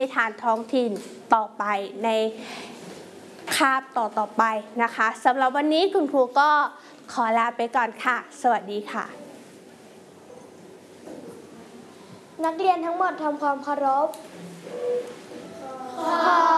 ทานท้องถิ่นต่อไปในคาบต่อไปนะคะสำหรับวันนี้คุณครูก็ขอลาไปก่อนค่ะสวัสดีค่ะนักเรียนทั้งหมดทำความเคารพ